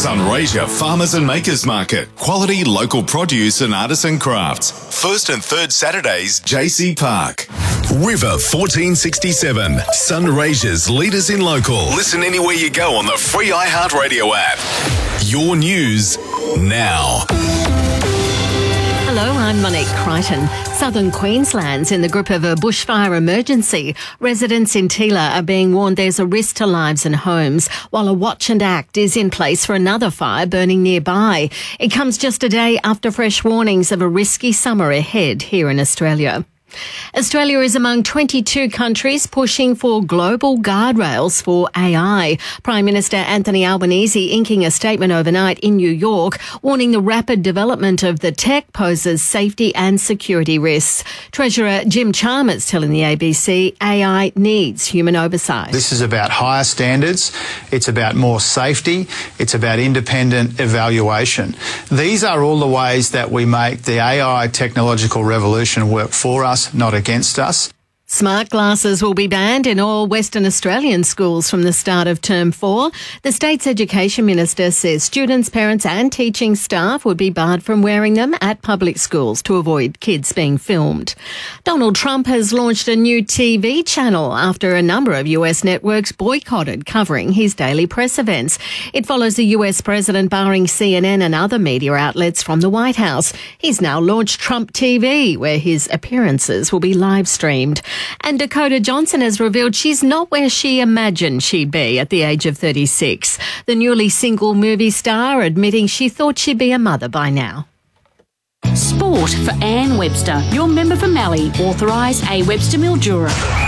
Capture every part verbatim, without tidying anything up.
Sunraysia Farmers and Makers Market. Quality local produce and artisan crafts. First and third Saturdays, J C Park. River fourteen sixty-seven. Sunraysia's leaders in local. Listen anywhere you go on the free iHeartRadio app. Your news now. Hello, I'm Monique Crichton. Southern Queensland's in the grip of a bushfire emergency. Residents in Tila are being warned there's a risk to lives and homes, while a watch and act is in place for another fire burning nearby. It comes just a day after fresh warnings of a risky summer ahead here in Australia. Australia is among twenty-two countries pushing for global guardrails for A I. Prime Minister Anthony Albanese inking a statement overnight in New York, warning the rapid development of the tech poses safety and security risks. Treasurer Jim Chalmers telling the A B C A I needs human oversight. This is about higher standards. It's about more safety. It's about independent evaluation. These are all the ways that we make the A I technological revolution work for us, not against us. Smart glasses will be banned in all Western Australian schools from the start of term four. The state's education minister says students, parents and teaching staff would be barred from wearing them at public schools to avoid kids being filmed. Donald Trump has launched a new T V channel after a number of U S networks boycotted covering his daily press events. It follows the U S president barring C N N and other media outlets from the White House. He's now launched Trump T V, where his appearances will be live streamed. And Dakota Johnson has revealed she's not where she imagined she'd be at the age of thirty-six. The newly single movie star admitting she thought she'd be a mother by now. Sport for Anne Webster, your member for Mallee, authorise A Webster Mildura.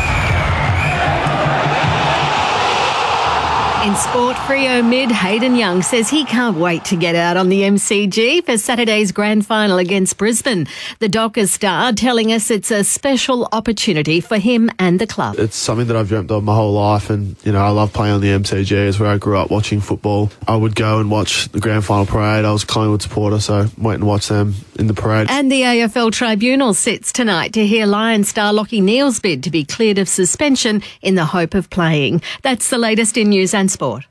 In sport, Freo mid Hayden Young says he can't wait to get out on the M C G for Saturday's grand final against Brisbane. The Dockers star telling us it's a special opportunity for him and the club. It's something that I've dreamt of my whole life, and you know I love playing on the M C G. It's where I grew up watching football. I would go and watch the grand final parade. I was a Collingwood supporter, so wait and watch them in the parade. And the A F L Tribunal sits tonight to hear Lions star Lachie Neale's bid to be cleared of suspension in the hope of playing. That's the latest in news and sport.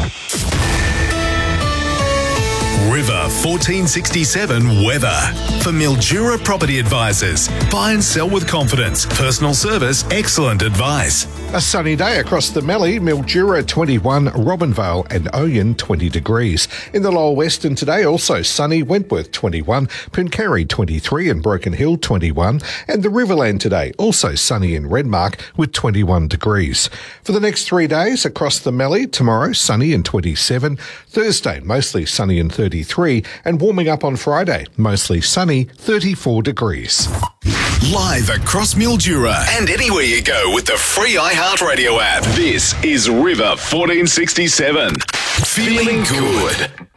River fourteen sixty-seven weather. For Mildura Property Advisors. Buy and sell with confidence. Personal service, excellent advice. A sunny day across the Mallee, Mildura twenty-one, Robinvale and Oyen twenty degrees. In the Lower Western today, also sunny, Wentworth twenty-one, Pooncarie twenty-three and Broken Hill twenty-one, and the Riverland today, also sunny in Redmark with twenty-one degrees. For the next three days across the Mallee, tomorrow sunny and twenty-seven, Thursday mostly sunny and thirty-three, and warming up on Friday, mostly sunny, thirty-four degrees. Live across Mildura and anywhere you go with the free iHeartRadio app. This is River fourteen sixty-seven. Feeling good.